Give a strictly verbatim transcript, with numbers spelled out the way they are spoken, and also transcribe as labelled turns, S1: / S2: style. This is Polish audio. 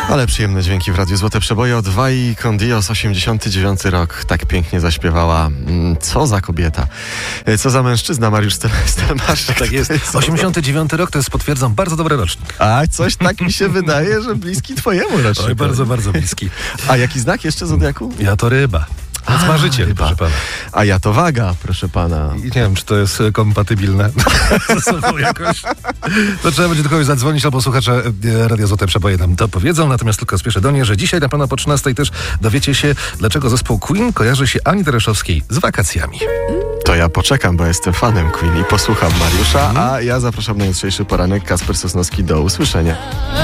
S1: Ale przyjemne dźwięki w Radiu Złote Przeboje od Vai con Dios, osiemdziesiąty dziewiąty rok. Tak pięknie zaśpiewała. Co za kobieta. Co za mężczyzna, Mariusz Stelmaszek.
S2: Tak jest. osiemdziesiąty dziewiąty rok to jest, potwierdzam, bardzo dobry rocznik.
S1: A coś tak mi się wydaje, że bliski twojemu rocznikowi.
S2: Oj, bardzo, bardzo bliski.
S1: A jaki znak jeszcze zodiaku?
S2: Ja to ryba. Smażyciel, proszę pana.
S1: A ja to waga, proszę pana.
S2: I nie wiem, czy to jest kompatybilne ze sobą jakoś. To trzeba będzie do kogoś zadzwonić, albo słuchacze Radia Złote Przeboje nam to powiedzą. Natomiast tylko spieszę do niej, że dzisiaj na pewno po trzynastej też dowiecie się, dlaczego zespół Queen kojarzy się Ani Dereszowskiej z wakacjami.
S1: To ja poczekam, bo jestem fanem Queen i posłucham Mariusza, a ja zapraszam na jutrzejszy poranek. Kasper Sosnowski, do usłyszenia.